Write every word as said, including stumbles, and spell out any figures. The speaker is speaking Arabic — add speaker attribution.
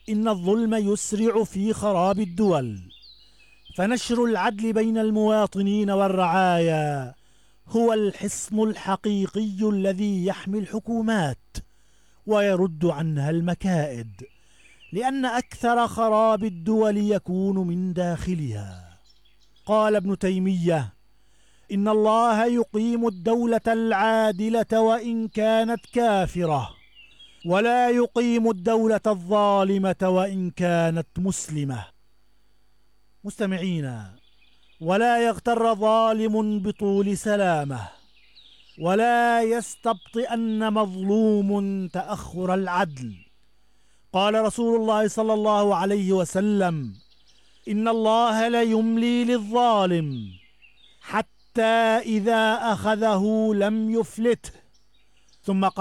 Speaker 1: إن الظلم يسرع في خراب الدول، فنشر العدل بين المواطنين والرعايا هو الحصن الحقيقي الذي يحمي الحكومات ويرد عنها المكائد، لأن أكثر خراب الدول يكون من داخلها. قال ابن تيمية: إن الله يقيم الدولة العادلة وإن كانت كافرة، ولا يقيم الدولة الظالمة وإن كانت مسلمة. مستمعينا، ولا يغتر ظالم بطول سلامه، ولا يستبطئن مظلوم تأخر العدل. قال رسول الله صلى الله عليه وسلم: إن الله ليملي للظالم حتى إذا أخذه لم يفلته. ثم